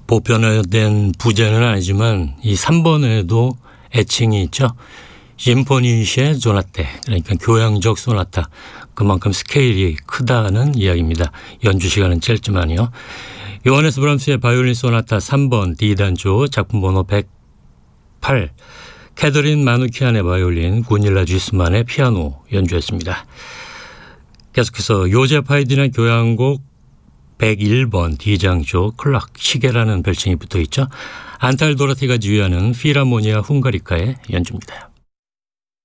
보편화된 부제는 아니지만 이 3번에도 애칭이 있죠. 심포니시의 소나테, 그러니까 교향적 소나타. 그만큼 스케일이 크다는 이야기입니다. 연주 시간은 짧지만요. 요하네스 브람스의 바이올린 소나타 3번 D단조 작품 번호 108, 캐더린 마누키안의 바이올린, 구닐라 쥐스만의 피아노 연주했습니다. 계속해서 요제프 하이든의 교향곡 101번 D장조 클락, 시계라는 별칭이 붙어있죠. 안탈 도라티가 지휘하는 필하모니아 헝가리카의 연주입니다.